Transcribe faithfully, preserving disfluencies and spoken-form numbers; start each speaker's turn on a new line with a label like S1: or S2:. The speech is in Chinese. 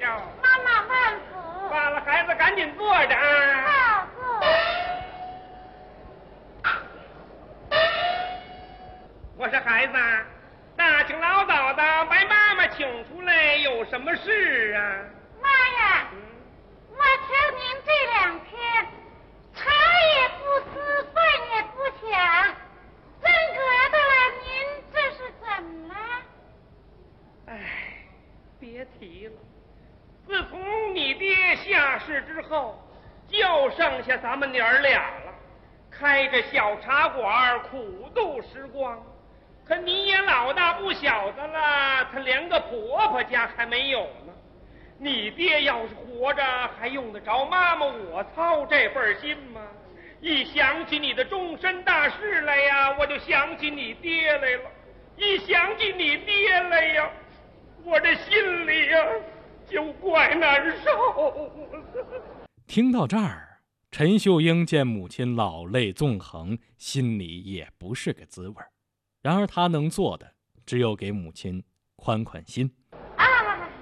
S1: 了。
S2: 妈妈慢服。
S1: 罢了，孩子赶紧坐着啊。
S2: 好，坐。
S1: 我说孩子，大清老早的把妈妈请出来，有什么事啊？
S2: 妈呀，
S1: 嗯，
S2: 我瞧您这两天茶也不思，饭也不想，真格的了，您这是怎么了？
S1: 哎，别提了，自从你爹下世之后，就剩下咱们娘儿俩了，开着小茶馆苦度时光。可你也老大不小的了，他连个婆婆家还没有呢。你爹要是活着，还用得着妈妈我操这份心吗？一想起你的终身大事来呀，我就想起你爹来了；一想起你爹来呀，我这心里呀就怪难受。
S3: 听到这儿，陈秀英见母亲老泪纵横，心里也不是个滋味。然而他能做的只有给母亲宽宽心。